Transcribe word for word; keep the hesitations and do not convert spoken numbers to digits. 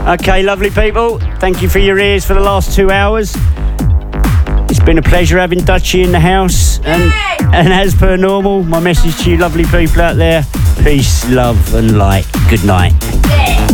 Okay, lovely people. Thank you for your ears for the last two hours. It's been a pleasure having Dutchie in the house. And, and as per normal, my message to you lovely people out there, peace, love and light. Good night.